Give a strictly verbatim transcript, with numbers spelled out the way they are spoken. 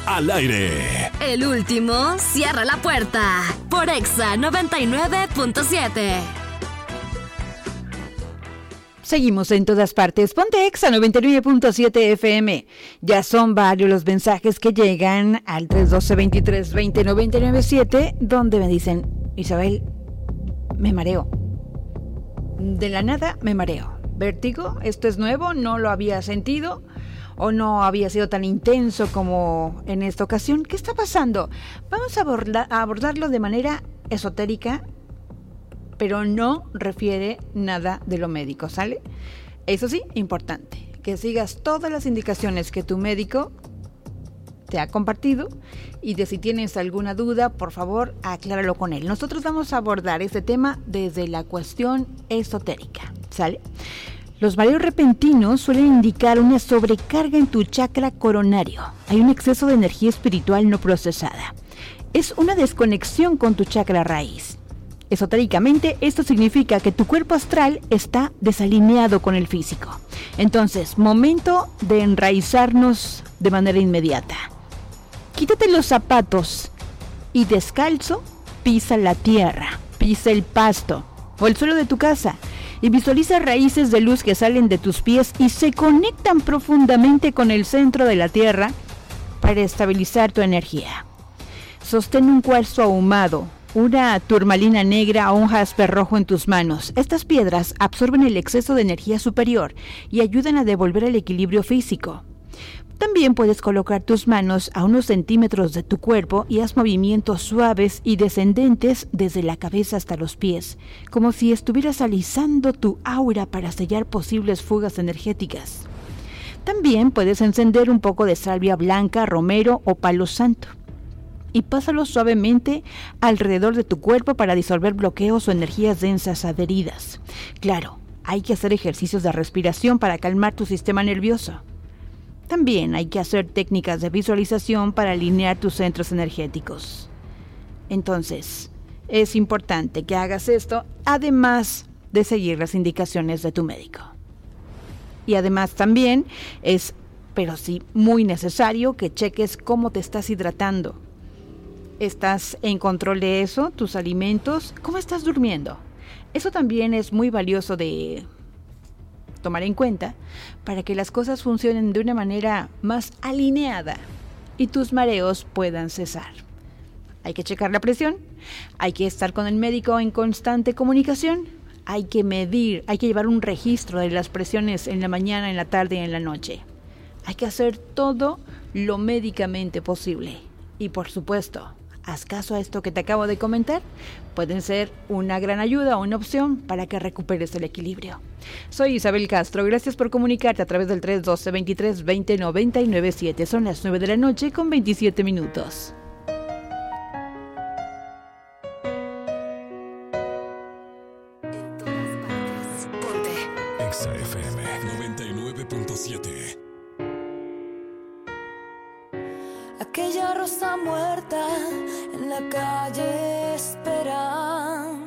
al aire. El último cierra la puerta por Exa noventa y nueve punto siete. Seguimos en todas partes. Ponte Exa noventa y nueve punto siete F M. Ya son varios los mensajes que llegan al tres uno dos, veintitrés veinte, noventa y nueve siete, donde me dicen: Isabel, me mareo. De la nada me mareo. Vértigo, esto es nuevo, no lo había sentido o no había sido tan intenso como en esta ocasión. ¿Qué está pasando? Vamos a, aborda- a abordarlo de manera esotérica, pero no refiere nada de lo médico, ¿sale? Eso sí, importante, que sigas todas las indicaciones que tu médico te ha compartido y de si tienes alguna duda, por favor, acláralo con él. Nosotros vamos a abordar este tema desde la cuestión esotérica, ¿sale? Los mareos repentinos suelen indicar una sobrecarga en tu chakra coronario. Hay un exceso de energía espiritual no procesada. Es una desconexión con tu chakra raíz. Esotéricamente, esto significa que tu cuerpo astral está desalineado con el físico. Entonces, momento de enraizarnos de manera inmediata. Quítate los zapatos y descalzo pisa la tierra, pisa el pasto o el suelo de tu casa y visualiza raíces de luz que salen de tus pies y se conectan profundamente con el centro de la tierra para estabilizar tu energía. Sostén un cuarzo ahumado, una turmalina negra o un jaspe rojo en tus manos. Estas piedras absorben el exceso de energía superior y ayudan a devolver el equilibrio físico. También puedes colocar tus manos a unos centímetros de tu cuerpo y haz movimientos suaves y descendentes desde la cabeza hasta los pies, como si estuvieras alisando tu aura para sellar posibles fugas energéticas. También puedes encender un poco de salvia blanca, romero o palo santo y pásalo suavemente alrededor de tu cuerpo para disolver bloqueos o energías densas adheridas. Claro, hay que hacer ejercicios de respiración para calmar tu sistema nervioso. También hay que hacer técnicas de visualización para alinear tus centros energéticos. Entonces, es importante que hagas esto, además de seguir las indicaciones de tu médico. Y además también es, pero sí, muy necesario que cheques cómo te estás hidratando. ¿Estás en control de eso, tus alimentos? ¿Cómo estás durmiendo? Eso también es muy valioso de tomar en cuenta para que las cosas funcionen de una manera más alineada y tus mareos puedan cesar. Hay que checar la presión, hay que estar con el médico en constante comunicación, hay que medir, hay que llevar un registro de las presiones en la mañana, en la tarde y en la noche. Hay que hacer todo lo médicamente posible y, por supuesto, haz caso a esto que te acabo de comentar. Pueden ser una gran ayuda o una opción para que recuperes el equilibrio. Soy Isabel Castro. Gracias por comunicarte a través del tres uno dos, veintitrés veinte, noventa y nueve siete. Son las nueve de la noche con veintisiete minutos. En todas partes, ponte Exa F M noventa y nueve punto siete. Aquella rosa muerta en la calle espera